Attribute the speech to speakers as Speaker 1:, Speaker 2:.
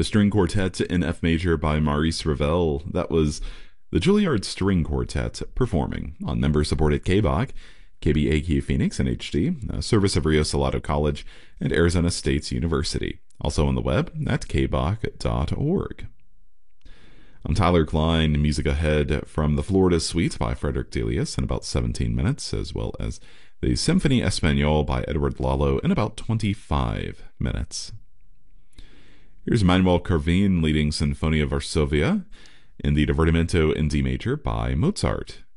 Speaker 1: The String Quartet in F major by Maurice Ravel. That was the Juilliard String Quartet performing on member-supported KBAQ, KBAQ Phoenix and HD, a service of Rio Salado College and Arizona State University. Also on the web at kbach.org. I'm Tyler Klein. Music ahead from the Florida Suite by Frederick Delius in about 17 minutes, as well as the Symphony Espagnole by Edward Lalo in about 25 minutes. Here's Manuel Carvin leading Sinfonia Varsovia in the Divertimento in D major by Mozart.